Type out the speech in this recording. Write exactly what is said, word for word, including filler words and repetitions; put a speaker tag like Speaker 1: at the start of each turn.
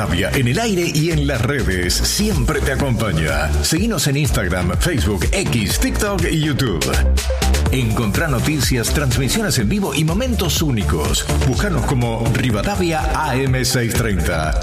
Speaker 1: Rivadavia, en el aire y en las redes, siempre te acompaña. Seguinos en Instagram, Facebook, X, TikTok y YouTube. Encontrá noticias, transmisiones en vivo y momentos únicos. Búscanos como Rivadavia A M seiscientos treinta.